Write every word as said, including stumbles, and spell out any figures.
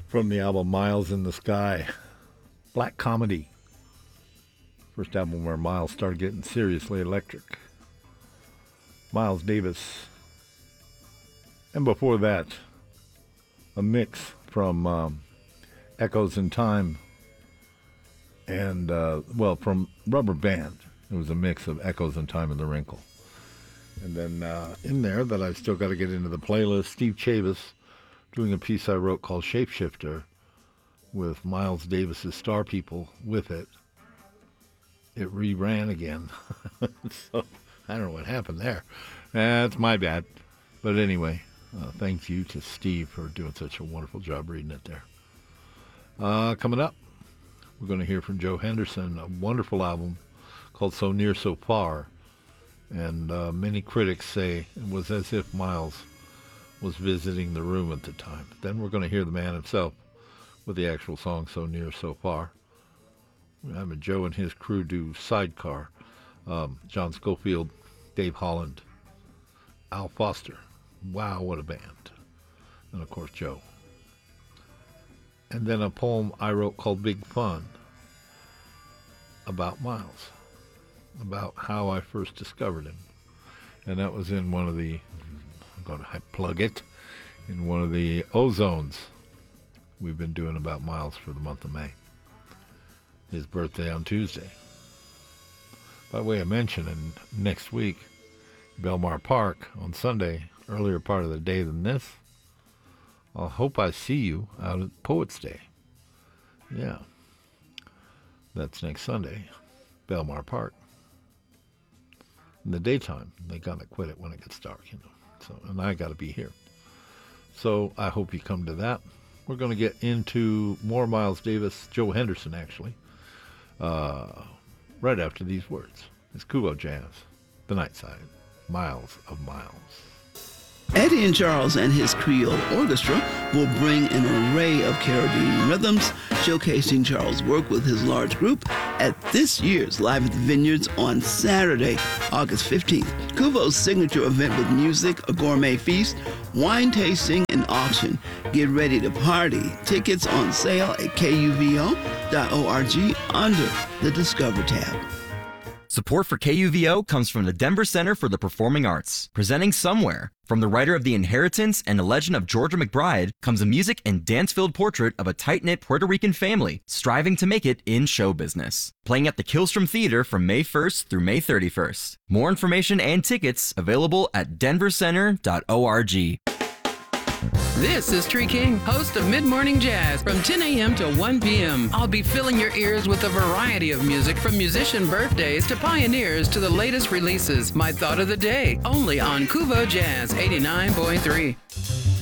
from the album Miles in the Sky. Black Comedy. First album where Miles started getting seriously electric. Miles Davis. And before that, a mix from um, Echoes in Time and, uh, well, from Rubber Band. It was a mix of Echoes in Time and The Wrinkle. And then uh, in there that I've still got to get into the playlist, Steve Chavis doing a piece I wrote called Shapeshifter with Miles Davis's Star People with it. It reran again. So I don't know what happened there. That's my bad. But anyway, uh, thank you to Steve for doing such a wonderful job reading it there. Uh, coming up, we're going to hear from Joe Henderson, a wonderful album called So Near, So Far. And uh, many critics say it was as if Miles was visiting the room at the time. Then we're going to hear the man himself with the actual song So Near, So Far. We're having Joe and his crew do Sidecar. Um, John Schofield, Dave Holland, Al Foster. Wow, what a band. And of course, Joe. And then a poem I wrote called Big Fun about Miles, about how I first discovered him. And that was in one of the, I'm going to plug it, in one of the Ozones we've been doing about Miles for the month of May. His birthday on Tuesday. By way of mention, and next week, Belmar Park on Sunday, earlier part of the day than this, I hope I see you out at Poets Day. Yeah. That's next Sunday, Belmar Park. In the daytime, they gotta quit it when it gets dark, you know. So, and I gotta be here. So I hope you come to that. We're gonna get into more Miles Davis, Joe Henderson actually, uh, right after these words. It's Kuvo Jazz, The Night Side, Miles of Miles. Eddie and Charles and his Creole Orchestra will bring an array of Caribbean rhythms, showcasing Charles' work with his large group at this year's Live at the Vineyards on Saturday, August fifteenth. Kuvo's signature event with music, a gourmet feast, wine tasting, and auction. Get ready to party. Tickets on sale at K U V O dot org under the Discover tab. Support for K U V O comes from the Denver Center for the Performing Arts, presenting Somewhere. From the writer of The Inheritance and The Legend of Georgia McBride comes a music and dance-filled portrait of a tight-knit Puerto Rican family striving to make it in show business. Playing at the Killstrom Theater from May first through May thirty-first. More information and tickets available at denver center dot org. This is Tree King, host of Mid-Morning Jazz from ten a.m. to one p.m. I'll be filling your ears with a variety of music from musician birthdays to pioneers to the latest releases. My thought of the day, only on Kuvo Jazz eighty-nine point three.